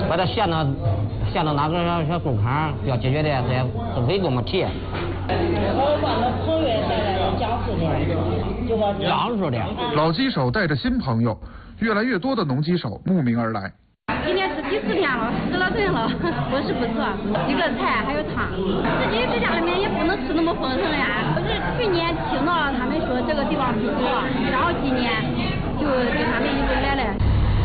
把它限到哪个小沟坎要解决的这违规问题。 我把那成员带来的讲述的，就把讲述的。 老机手带着新朋友，越来越多的农机手慕名而来。 今天是第4天了，10多顿了，伙食不错，几个菜还有汤。自己在家里面也不能吃那么丰盛呀。不是去年听到他们说这个地方不错，然后今年就跟他们一起来了。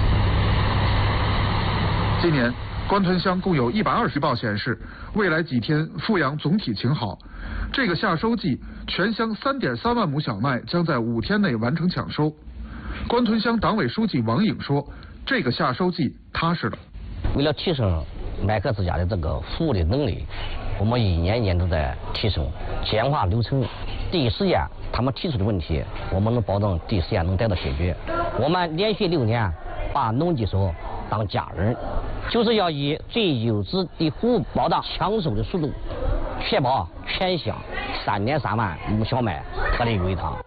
今年官屯乡共有120报显示，未来几天阜阳总体晴好。这个夏收季，全乡3.3万亩小麦将在5天内完成抢收。官屯乡党委书记王颖说，这个夏收季踏实了。 为了提升麦客之家的这个服务的能力，我们一年一年都在提升，简化流程，第一时间他们提出的问题，我们能保证第一时间能得到解决。我们连续6年把农机手当家人，就是要以最优质的服务保障抢收的速度，确保全乡3.3万亩小麦合理归堂。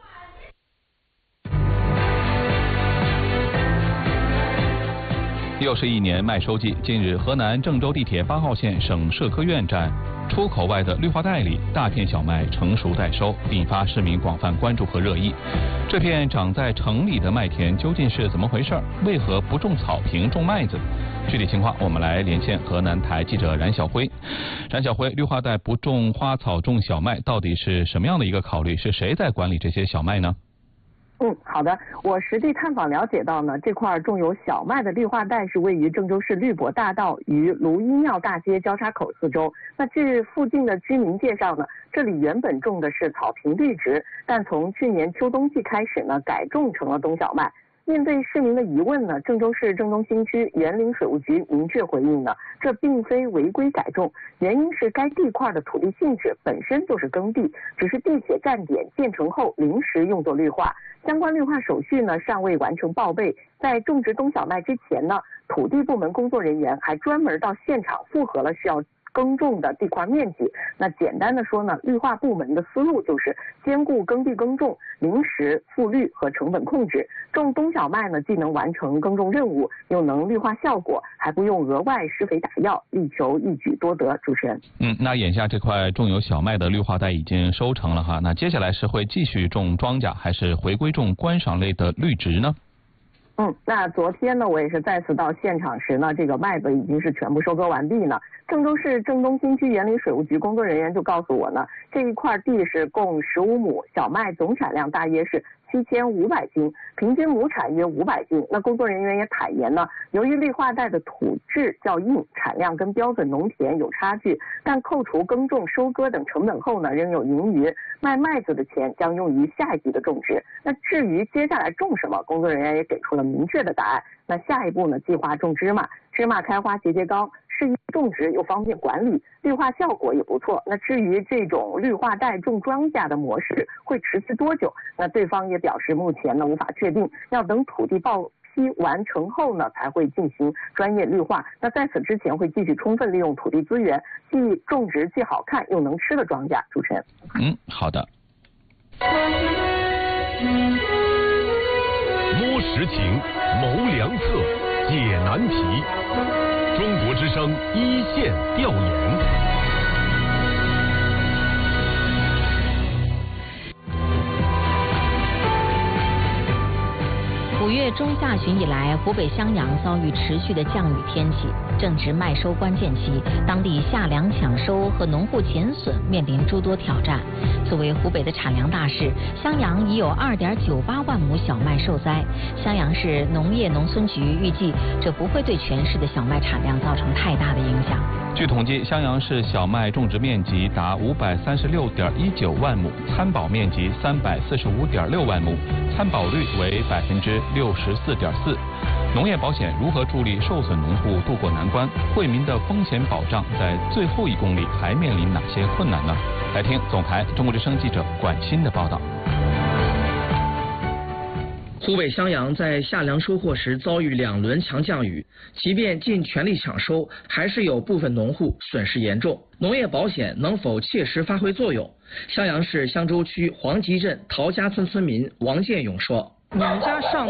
又是一年麦收季，近日河南郑州地铁8号线省社科院站出口外的绿化带里，大片小麦成熟待收，引发市民广泛关注和热议。这片长在城里的麦田究竟是怎么回事？为何不种草坪种麦子？具体情况，我们来连线河南台记者冉晓辉。冉晓辉，绿化带不种花草种小麦，到底是什么样的一个考虑？是谁在管理这些小麦呢？ 好的，我实地探访了解到呢，这块种有小麦的绿化带是位于郑州市绿博大道与卢衣庙大街交叉口4周。那据附近的居民介绍呢，这里原本种的是草坪绿植，但从去年秋冬季开始呢，改种成了冬小麦。面对市民的疑问呢，郑州市郑东新区园林水务局明确回应呢，这并非违规改种，原因是该地块的土地性质本身就是耕地，只是地铁站点建成后临时用作绿化，相关绿化手续呢尚未完成报备。在种植冬小麦之前呢，土地部门工作人员还专门到现场复核了需要耕种的地块面积。那简单的说呢，绿化部门的思路就是兼顾耕地耕种、临时复绿和成本控制。种冬小麦呢，既能完成耕种任务，又能绿化效果，还不用额外施肥打药，力求一举多得。主持人， 那眼下这块种有小麦的绿化带已经收成了哈，那接下来是会继续种庄稼，还是回归种观赏类的绿植呢？ 那昨天呢，我也是再次到现场时呢，这个麦子已经是全部收割完毕呢。郑州市郑东新区园林水务局工作人员就告诉我呢，这一块地是共15亩，小麦总产量大约是7500斤，平均亩产约500斤。那工作人员也坦言呢，由于绿化带的土质较硬，产量跟标准农田有差距，但扣除耕种、收割等成本后呢，仍有盈余。卖麦子的钱将用于下一季的种植。那至于接下来种什么，工作人员也给出了明确的答案。那下一步呢，计划种芝麻，芝麻开花节节高，适宜种植又方便管理，绿化效果也不错。那至于这种绿化带种庄稼的模式会持续多久，那对方也表示目前呢无法确定，要等土地报批完成后呢才会进行专业绿化。那在此之前会继续充分利用土地资源，既种植既好看又能吃的庄稼。主持人， 好的。 摸实情，谋良策，解难题。中国之声一线调研。 5月中下旬以来，湖北襄阳遭遇持续的降雨天气，正值麦收关键期，当地夏粮抢收和农户减损面临诸多挑战。作为湖北的产粮大市，襄阳已有2.98万亩小麦受灾。襄阳市农业农村局预计，这不会对全市的小麦产量造成太大的影响。 据统计，襄阳市小麦种植面积达536.19万亩，参保面积345.6万亩，参保率为64.4%。农业保险如何助力受损农户渡过难关？惠民的风险保障在最后1公里还面临哪些困难呢？来听总台中国之声记者管鑫的报道。 湖北襄阳在夏粮收获时遭遇2轮强降雨，即便尽全力抢收，还是有部分农户损失严重。农业保险能否切实发挥作用？襄阳市襄州区黄集镇陶家村村民王建勇说：“ 我们家上